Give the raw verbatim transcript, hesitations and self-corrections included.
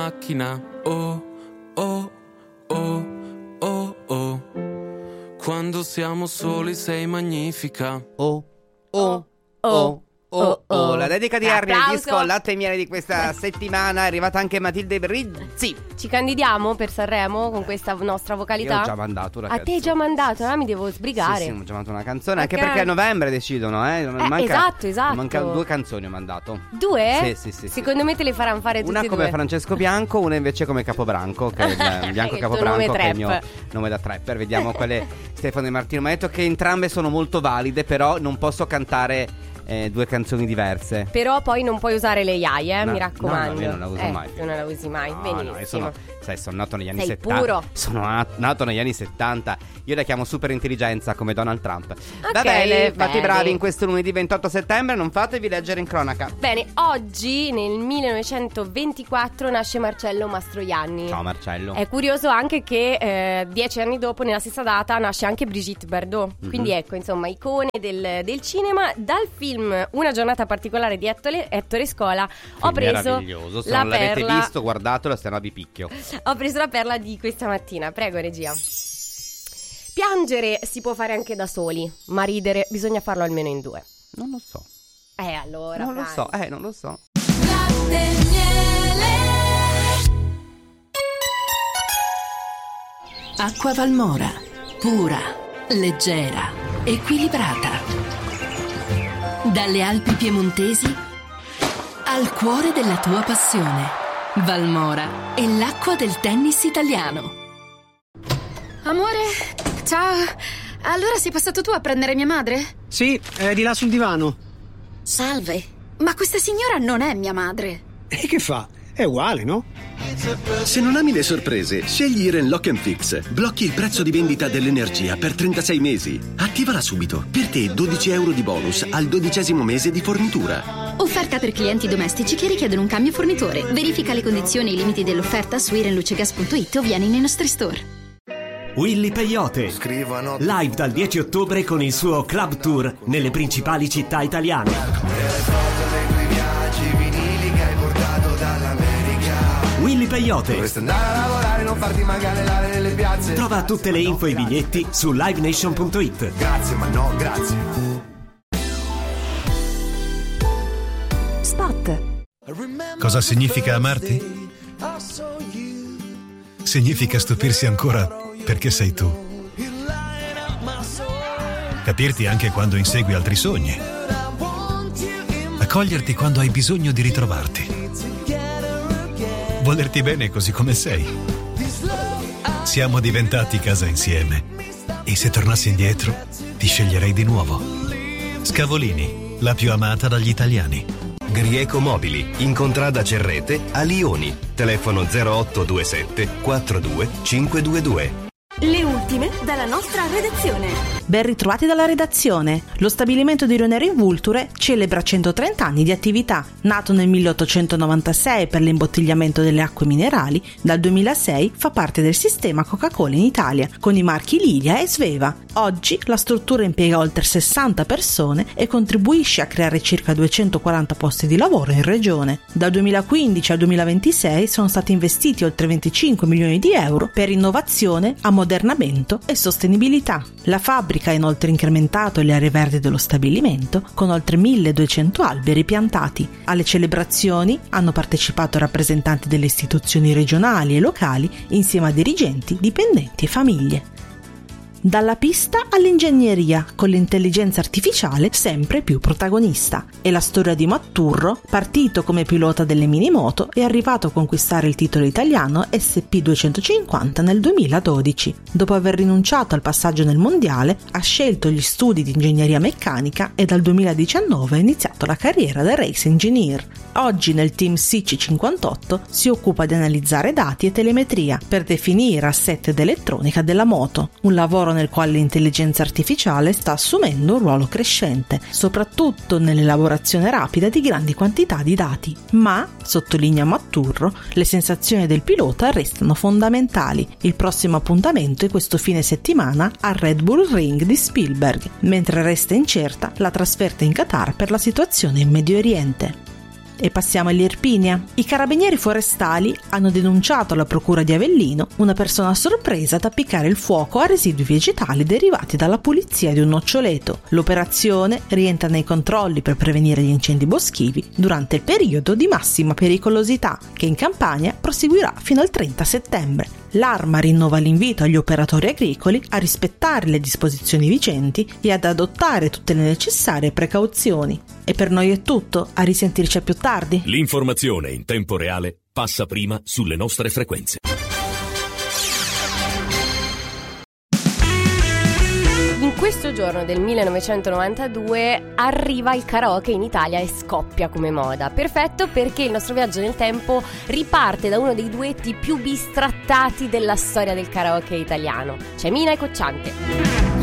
macchina. Oh, oh, oh, oh, oh. Quando siamo soli sei magnifica. Oh, oh, oh. Oh, oh, la dedica di Armi al disco Latte e Miele di questa settimana. È arrivata anche Matilde Brizzi. Ci candidiamo per Sanremo con questa nostra vocalità? Io ho già mandato una A canzone. te già mandato, allora mi devo sbrigare. Sì, sì, ho già mandato una canzone, okay. Anche perché a novembre decidono, eh, eh manca, Esatto, esatto. Mancano due canzoni ho mandato. Due? Sì, sì, sì. Secondo sì. me te le faranno fare tutte una e come due. Francesco Bianco, una invece come Capobranco, che è il Bianco il Capobranco, che è il trap. mio nome da trapper. Vediamo quelle Stefano e Martino. Mi ha detto che entrambe sono molto valide, però non posso cantare Eh, due canzoni diverse. Però poi non puoi usare le I A I, eh, no, mi raccomando. No, no, io non la uso eh, mai. Non la usi mai, no, benissimo. No, io sono, sai, sono nato negli anni Sei settanta. puro. Sono nat- nato negli anni settanta. Io la chiamo super intelligenza come Donald Trump. Okay, Va bene, fate bene. bravi in questo lunedì ventotto settembre. Non fatevi leggere in cronaca. Bene, oggi nel millenovecentoventiquattro nasce Marcello Mastroianni. Ciao Marcello. È curioso anche che eh, dieci anni dopo, nella stessa data, nasce anche Brigitte Bardot. Mm-hmm. Quindi ecco, insomma, icone del, del cinema. Dal film Una giornata particolare di Ettore, Ettore Scola ho preso meraviglioso. Se la non l'avete perla, visto, guardatelo, se no vi picchio. Ho preso la perla di questa mattina. Prego, regia. Piangere si può fare anche da soli, ma ridere bisogna farlo almeno in due. Non lo so. Eh allora Non lo dai. so, eh, non lo so. Latte e miele. Acqua Valmora, pura, leggera, equilibrata. Dalle Alpi piemontesi al cuore della tua passione. Valmora è l'acqua del tennis italiano. Amore, ciao. Allora sei passato tu a prendere mia madre? Sì, è di là sul divano. Salve, ma questa signora non è mia madre. E che fa? È uguale, no? Se non ami le sorprese, scegli Iren Lock and Fix. Blocchi il prezzo di vendita dell'energia per trentasei mesi. Attivala subito. Per te dodici euro di bonus al dodicesimo mese di fornitura. Offerta per clienti domestici che richiedono un cambio fornitore. Verifica le condizioni e i limiti dell'offerta su irenlucegas punto it o vieni nei nostri store. Willy Peyote, live dal dieci ottobre con il suo club tour nelle principali città italiane. Willy Peyote. Dovresti andare a lavorare, non farti magare l'aria nelle piazze. Trova tutte le info e i biglietti su live nation punto it. Grazie, ma no, grazie. Spot. Cosa significa amarti? Significa stupirsi ancora perché sei tu. Capirti anche quando insegui altri sogni. Accoglierti quando hai bisogno di ritrovarti. Volerti bene così come sei. Siamo diventati casa insieme. E se tornassi indietro, ti sceglierei di nuovo. Scavolini, la più amata dagli italiani. Grieco Mobili, in contrada Cerrete a Lioni. Telefono zero otto due sette quattro due cinque due due. Le ultime dalla nostra redazione. Ben ritrovati dalla redazione. Lo stabilimento di Rionero in Vulture celebra centotrenta anni di attività. Nato nel milleottocentonovantasei per l'imbottigliamento delle acque minerali, dal duemilasei fa parte del sistema Coca-Cola in Italia, con i marchi Lilia e Sveva. Oggi la struttura impiega oltre sessanta persone e contribuisce a creare circa duecentoquaranta posti di lavoro in regione. Dal duemilaquindici al duemilaventisei sono stati investiti oltre venticinque milioni di euro per innovazione, ammodernamento e sostenibilità. La fabbrica ha inoltre incrementato le aree verdi dello stabilimento con oltre milleduecento alberi piantati. Alle celebrazioni hanno partecipato rappresentanti delle istituzioni regionali e locali insieme a dirigenti, dipendenti e famiglie. Dalla pista all'ingegneria, con l'intelligenza artificiale sempre più protagonista. È la storia di Matturro, partito come pilota delle minimoto e arrivato a conquistare il titolo italiano S P duecentocinquanta nel duemiladodici. Dopo aver rinunciato al passaggio nel mondiale, ha scelto gli studi di ingegneria meccanica e dal duemiladiciannove ha iniziato la carriera da race engineer. Oggi nel team S I C cinquantotto si occupa di analizzare dati e telemetria per definire assetti ed elettronica della moto, un lavoro nel quale l'intelligenza artificiale sta assumendo un ruolo crescente, soprattutto nell'elaborazione rapida di grandi quantità di dati. Ma, sottolinea Matturro, le sensazioni del pilota restano fondamentali. Il prossimo appuntamento è questo fine settimana al Red Bull Ring di Spielberg, mentre resta incerta la trasferta in Qatar per la situazione in Medio Oriente. E passiamo all'Irpinia. I carabinieri forestali hanno denunciato alla procura di Avellino una persona sorpresa ad appiccare il fuoco a residui vegetali derivati dalla pulizia di un noccioleto. L'operazione rientra nei controlli per prevenire gli incendi boschivi durante il periodo di massima pericolosità, che in Campania proseguirà fino al trenta settembre. L'Arma rinnova l'invito agli operatori agricoli a rispettare le disposizioni vigenti e ad adottare tutte le necessarie precauzioni. E per noi è tutto, a risentirci a più tardi. L'informazione in tempo reale passa prima sulle nostre frequenze. In questo giorno del millenovecentonovantadue arriva il karaoke in Italia e scoppia come moda. Perfetto, perché il nostro viaggio nel tempo riparte da uno dei duetti più bistrattati della storia del karaoke italiano. C'è Mina e Cocciante.